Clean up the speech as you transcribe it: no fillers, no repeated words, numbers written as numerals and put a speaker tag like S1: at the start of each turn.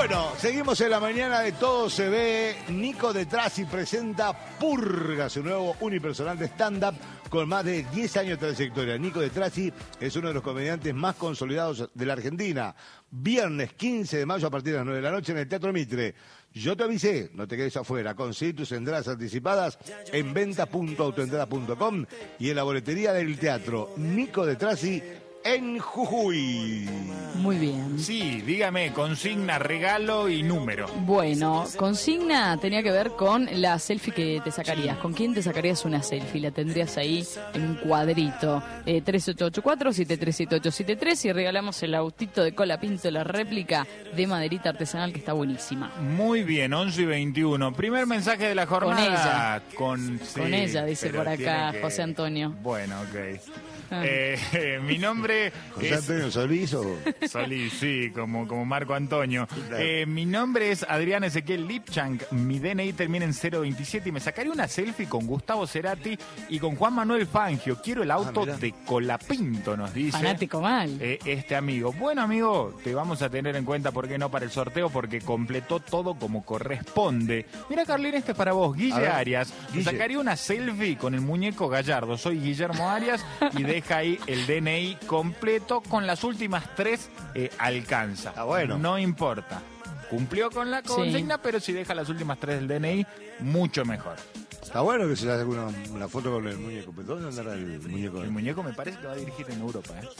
S1: Bueno, seguimos en la mañana de Todo se ve. Nico de Trasi presenta Purga, su nuevo unipersonal de stand-up con más de 10 años de trayectoria. Nico de Trasi es uno de los comediantes más consolidados de la Argentina. Viernes 15 de mayo a partir de las 9 de la noche en el Teatro Mitre. Yo te avisé, no te quedes afuera. Conseguí tus entradas anticipadas en venta.autoentrada.com y en la boletería del teatro Nico de Trasi en Jujuy.
S2: Muy bien.
S3: Sí, dígame, consigna, regalo y número.
S2: Bueno, consigna tenía que ver con la selfie que te sacarías. ¿Con quién te sacarías una selfie? La tendrías ahí en un cuadrito. 3884-737873 y regalamos el autito de Cola Pinto, la réplica de maderita artesanal que está buenísima.
S3: Muy bien, 11:21. Primer mensaje de la jornada.
S2: Con ella, dice por acá José Antonio.
S3: Bueno, ok. Mi nombre
S1: José Antonio Solís o...
S3: Solís, sí, como Marco Antonio. Mi nombre es Adrián Ezequiel Lipchank, mi DNI termina en 027 y me sacaré una selfie con Gustavo Cerati y con Juan Manuel Fangio. Quiero el auto de Colapinto, nos dice.
S2: Fanático mal.
S3: Este amigo. Bueno, amigo, te vamos a tener en cuenta, ¿por qué no? Para el sorteo, porque completó todo como corresponde. Mira, Carlín, este es para vos, Guille Arias. Me sacaría una selfie con el muñeco Gallardo. Soy Guillermo Arias y deja ahí el DNI completo con las últimas 3 alcanza.
S1: Ah, bueno.
S3: No importa. Cumplió con la consigna, pero si deja las últimas 3 del DNI, mucho mejor.
S1: Está bueno que se le haga una foto con el muñeco. ¿Pero dónde andará el muñeco?
S3: El muñeco me parece que va a dirigir en Europa,